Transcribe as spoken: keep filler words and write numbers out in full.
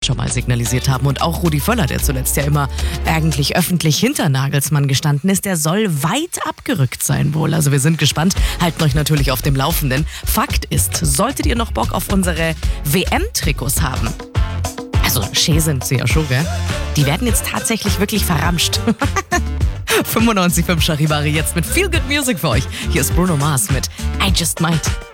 schon mal signalisiert haben. Und auch Rudi Völler, der zuletzt ja immer eigentlich öffentlich hinter Nagelsmann gestanden ist, der soll weit abgerückt sein wohl. Also wir sind gespannt, halten euch natürlich auf dem Laufenden. Fakt ist, solltet ihr noch Bock auf unsere W M-Trikots haben, also schön sind sie ja schon, gell? Die werden jetzt tatsächlich wirklich verramscht. fünfundneunzig Komma fünf Charivari jetzt mit Feel Good Music für euch. Hier ist Bruno Mars mit I Just Might.